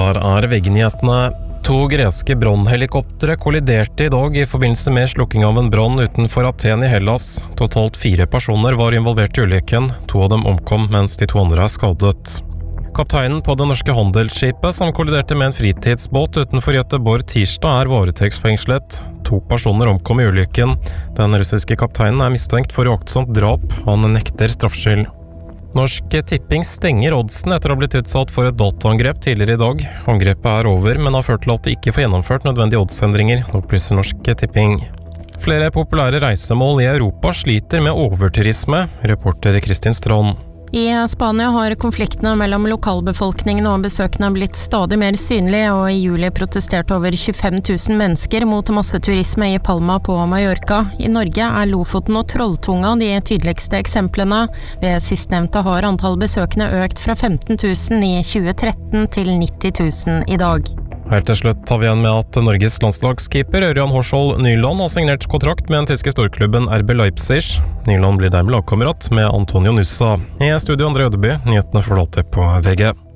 Her VG-nyhetene. 2 greske brannhelikoptre kolliderte I dag I forbindelse med slukking av en brann utenfor Aten I Hellas. Totalt 4 personer var involvert I ulykken. 2 av dem omkom, mens de 2 andre skadet. Kapteinen på det norske handelsskipet som kolliderte med en fritidsbåt utenfor Göteborg tirsdag varetektsfengslet. 2 personer omkom I ulykken. Den russiske kapteinen mistenkt for uaktsomt drap. Han nekter straffskyld. Norsk Tipping stenger oddsen etter å ha blitt utsatt for et dataangrep tidligere I dag. Angrepet over, men har ført til at de ikke får gjennomført nødvendige oddsendringer, opplyser Norsk Tipping. Flere populære reisemål I Europa sliter med overturisme, reporter Kristin Strand. I Spania har konfliktene mellom lokalbefolkningen og besøkende blitt stadig mer synlige, og I juli protesterte over 25 000 mennesker mot masseturisme I Palma på Mallorca. I Norge Lofoten og Trolltunga de tydeligste eksemplene. Ved sistnevnte har antall besøkende økt fra 15 000 I 2013 til 90 000 I dag. Helt til slutt tar vi igjen med at Norges landslagskeeper Ørjan Horsvold Nyland har signert kontrakt med den tyske storklubben RB Leipzig. Nyland blir dermed lagkamerat med Antonio Nusa. I studio André Ødeby, nyhetene forlater på VG.